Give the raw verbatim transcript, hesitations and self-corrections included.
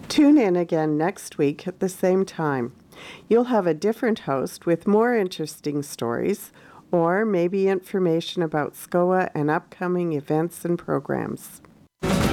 Tune in again next week at the same time. You'll have a different host with more interesting stories or maybe information about S C O A and upcoming events and programs.